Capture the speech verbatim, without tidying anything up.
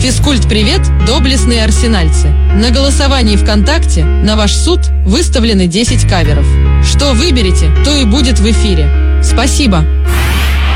Физкульт-привет, доблестные арсенальцы! На голосовании ВКонтакте на ваш суд выставлены десять каверов. Что выберете, то и будет в эфире. Спасибо!